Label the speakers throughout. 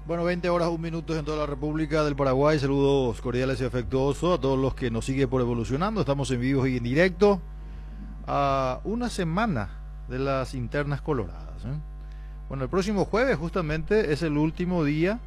Speaker 1: Bueno, 20 horas, 1 minuto en toda la República del Paraguay. Saludos cordiales y afectuosos a todos los que nos siguen por Evolucionando. Estamos en vivo y en directo a una semana de las internas coloradas, ¿eh? Bueno, el próximo jueves justamente es el último día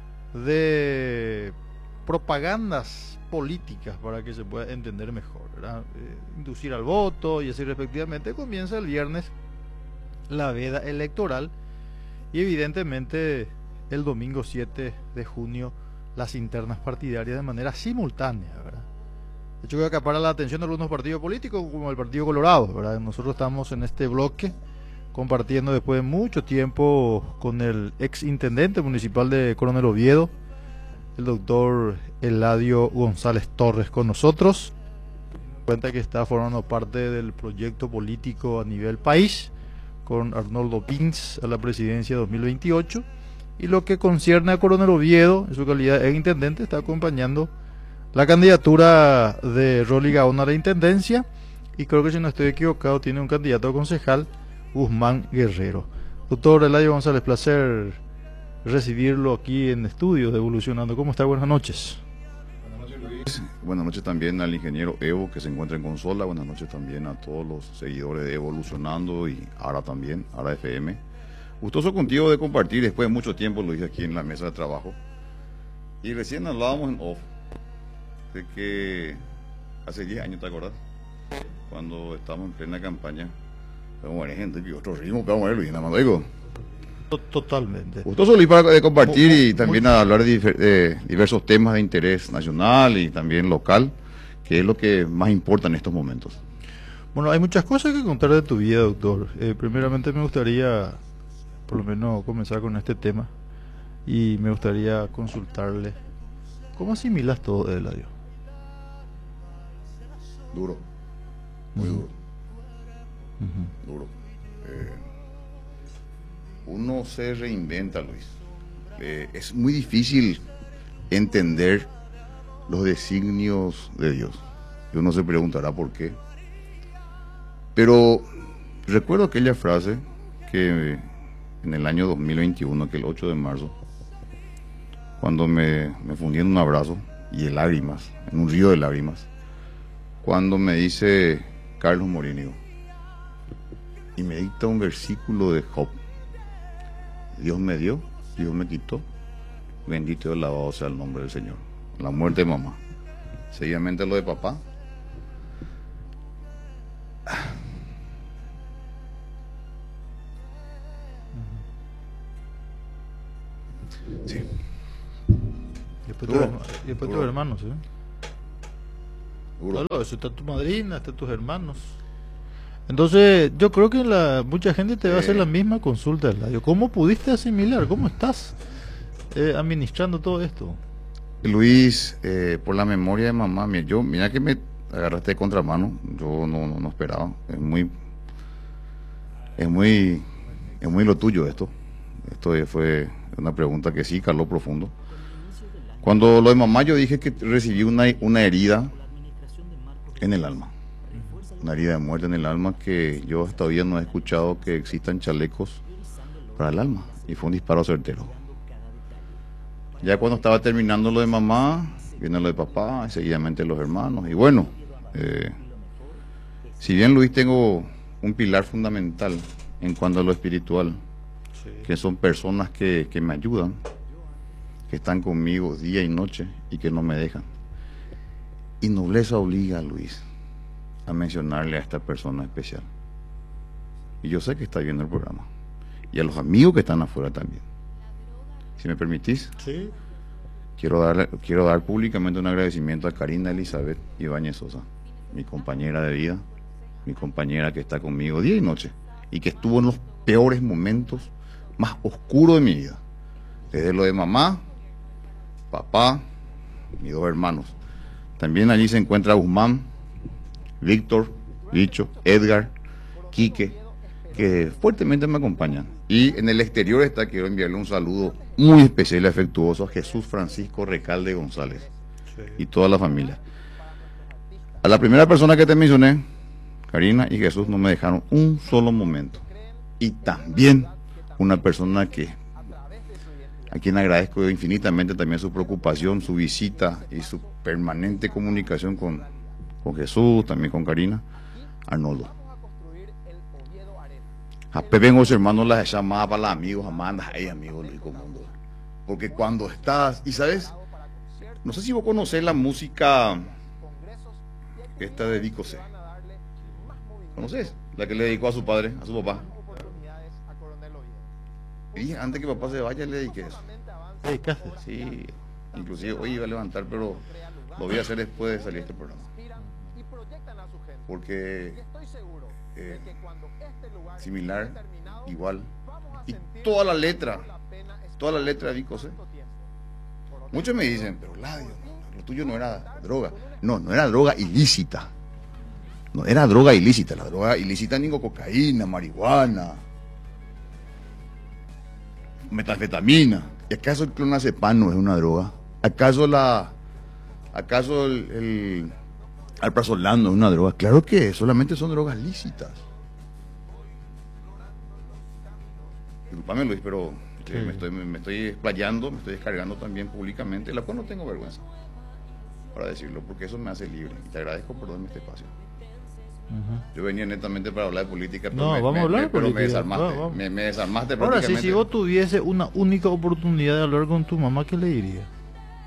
Speaker 1: de propagandas políticas para que se pueda entender mejor, ¿verdad? Inducir al voto y así respectivamente. Comienza el viernes la veda electoral y evidentemente el domingo 7 de junio las internas partidarias de manera simultánea, ¿verdad? De hecho, que acapara la atención de algunos partidos políticos como el Partido Colorado, ¿verdad? Nosotros estamos en este bloque compartiendo después de mucho tiempo con el ex intendente municipal de Coronel Oviedo, el doctor Eladio González Torres, con nosotros. Cuenta que está formando parte del proyecto político a nivel país con Arnoldo Pins a la presidencia 2028, y lo que concierne a Coronel Oviedo, en su calidad de intendente, está acompañando la candidatura de Rolly Gaona a la intendencia, y creo que, si no estoy equivocado, tiene un candidato a concejal, Guzmán Guerrero. Doctor Eladio González, placer recibirlo aquí en estudios de Evolucionando. ¿Cómo está? Buenas noches.
Speaker 2: Buenas noches, Luis. Buenas noches también al ingeniero Evo, que se encuentra en consola. Buenas noches también a todos los seguidores de Evolucionando y Ara también, Ara FM. Gustoso contigo de compartir después de mucho tiempo, Luis, aquí en la mesa de trabajo. Y recién hablábamos en off de que hace 10 años, ¿te acordás? Cuando estábamos en plena campaña. Pero bueno, gente, que otro ritmo, pero bueno, Luis, nada más lo digo.
Speaker 1: Totalmente.
Speaker 2: Gustoso, Luis, para compartir y también a hablar de diversos temas de interés nacional y también local, que es lo que más importa en estos momentos.
Speaker 1: Bueno, hay muchas cosas que contar de tu vida, doctor. Primeramente me gustaría, por lo menos, comenzar con este tema, y me gustaría consultarle, ¿cómo asimilas todo, Eladio?
Speaker 2: Duro, muy duro. Duro. Uno se reinventa, Luis. Es muy difícil entender los designios de Dios. Y uno se preguntará por qué. Pero recuerdo aquella frase que en el año 2021, que el 8 de marzo, cuando me fundí en un abrazo y de lágrimas, en un río de lágrimas, cuando me dice Carlos Morínigo y me dicta un versículo de Job: Dios me dio, Dios me quitó, bendito y alabado sea el nombre del Señor. La muerte de mamá, seguidamente lo de papá. Sí.
Speaker 1: Después tus hermanos, ¿eh?
Speaker 2: Duro.
Speaker 1: Claro, eso está tu madrina, está tus hermanos. Entonces, yo creo que mucha gente te va a hacer la misma consulta, Eladio. ¿Cómo pudiste asimilar? ¿Cómo estás administrando todo esto?
Speaker 2: Luis, por la memoria de mamá, mira que me agarraste de contramano, yo no esperaba. Es muy lo tuyo esto. Esto fue una pregunta que sí caló profundo. Cuando lo de mamá, yo dije que recibí una herida en el alma. Una herida de muerte en el alma, que yo hasta hoy no he escuchado que existan chalecos para el alma. Y fue un disparo certero. Ya cuando estaba terminando lo de mamá, viene lo de papá, y seguidamente los hermanos. Y bueno, si bien, Luis, tengo un pilar fundamental en cuanto a lo espiritual,
Speaker 1: Sí.
Speaker 2: que son personas que me ayudan, que están conmigo día y noche y que no me dejan. Y nobleza obliga, Luis, a mencionarle a esta persona especial. Y yo sé que está viendo el programa. Y a los amigos que están afuera también. Si me permitís,
Speaker 1: Sí.
Speaker 2: quiero dar públicamente un agradecimiento a Karina Elizabeth Ibáñez Sosa, mi compañera de vida, mi compañera que está conmigo día y noche, y que estuvo en los peores momentos más oscuros de mi vida. Desde lo de mamá, papá, mis dos hermanos. También allí se encuentra Guzmán, Víctor, Bicho, Edgar, Quique, que fuertemente me acompañan. Y en el exterior quiero enviarle un saludo muy especial y afectuoso a Jesús Francisco Recalde González y toda la familia. A la primera persona que te mencioné, Karina y Jesús, no me dejaron un solo momento. Y también una persona que a quien agradezco infinitamente también su preocupación, su visita y su permanente comunicación con Jesús, también con Karina, Arnoldo. A Pepe en los hermanos las llamadas para los amigos, Amanda, hey amigos, Luis Mundo. Porque cuando estás, y sabes, no sé si vos conocés la música esta de Vico C. ¿Conoces? La que le dedicó a su padre, a su papá. Y antes que papá se vaya le dediqué eso.
Speaker 1: ¿Dedicaste?
Speaker 2: Sí, inclusive hoy iba a levantar, pero lo voy a hacer después de salir este programa. Porque similar, igual. Y toda la letra de Vico C. Muchos me dicen, pero Ladio, lo tuyo no era droga. No, no era droga ilícita. No era droga ilícita. La droga ilícita ni cocaína, marihuana, metanfetamina. ¿Y acaso el clonazepam no es una droga? ¿Acaso el alprazolam no es una droga? Claro que solamente son drogas lícitas. Disculpame, Luis, pero
Speaker 1: Sí.
Speaker 2: me estoy explayando, me estoy descargando también públicamente, la cual no tengo vergüenza para decirlo, porque eso me hace libre. Y te agradezco por darme este espacio. Yo venía netamente para hablar de política, pero
Speaker 1: No, vamos a hablar de
Speaker 2: pero me
Speaker 1: política.
Speaker 2: desarmaste.
Speaker 1: Vamos.
Speaker 2: Me desarmaste
Speaker 1: Ahora sí,
Speaker 2: prácticamente.
Speaker 1: si vos tuviese una única oportunidad de hablar con tu mamá, ¿qué le dirías?